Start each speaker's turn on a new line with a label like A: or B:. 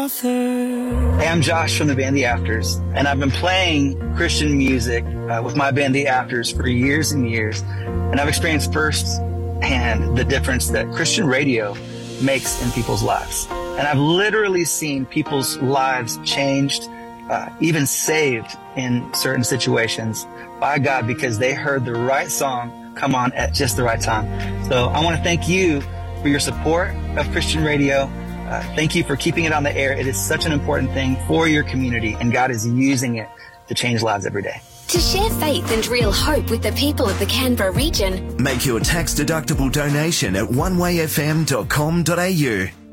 A: author.
B: Hey, I'm Josh from the band The Afters, and I've been playing Christian music with my band The Afters for years and years, and I've experienced firsthand the difference that Christian radio makes in people's lives. And I've literally seen people's lives changed, even saved in certain situations by God because they heard the right song come on at just the right time. So I want to thank you for your support of Christian radio. Thank you for keeping it on the air. It is such an important thing for your community, and God is using it to change lives every day.
C: To share faith and real hope with the people of the Canberra region,
D: make your tax-deductible donation at onewayfm.com.au.